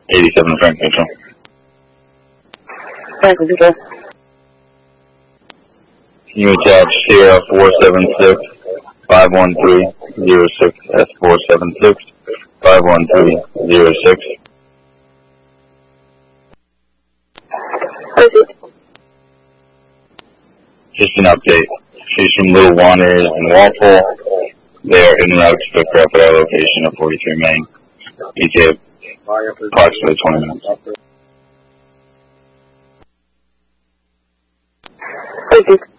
87 Frank Central. Franklin Central. You attach Sierra 476 51306 S476 51306. Just an update. She's from Little Wanderers in Walpole. They are en route to pick her up at our location at 43 Main. ETA approximately 20 minutes. Thank you.